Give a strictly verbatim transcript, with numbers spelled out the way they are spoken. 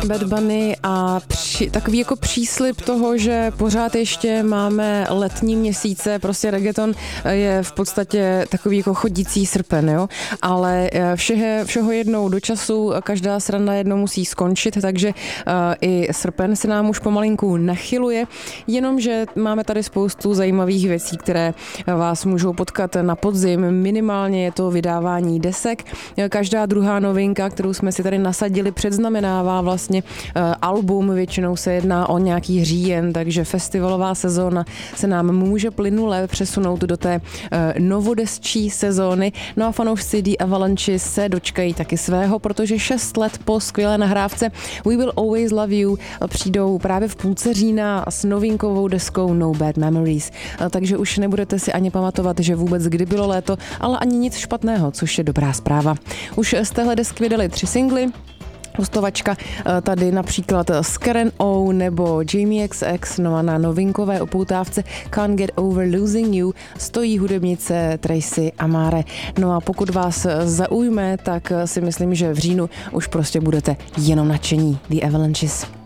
Bad Bunny a při, takový jako příslib toho, že pořád ještě máme letní měsíce, prostě reggaeton je v podstatě takový jako chodící srpen, jo, ale všeho, všeho jednou do času, každá sranda jednou musí skončit, takže uh, i srpen se nám už pomalinku nachyluje, jenomže máme tady spoustu zajímavých věcí, které vás můžou potkat na podzim, minimálně je to vydávání desek, každá druhá novinka, kterou jsme si tady nasadili, předznamenává vlastně album, většinou se jedná o nějaký říjen, takže festivalová sezóna se nám může plynule přesunout do té novodesčí sezóny. No a fanoušci The Avalanche se dočkají taky svého, protože šest let po skvělé nahrávce We Will Always Love You přijdou právě v půlce října s novinkovou deskou No Bad Memories. Takže už nebudete si ani pamatovat, že vůbec kdy bylo léto, ale ani nic špatného, což je dobrá zpráva. Už z téhle desky vydali tři singly. Hostovačka tady například s Karen O nebo Jamie X X, no a na novinkové upoutávce Can't Get Over Losing You stojí hudebnice Tracy Amare. No a pokud vás zaujme, tak si myslím, že v říjnu už prostě budete jenom nadšení. The Avalanches.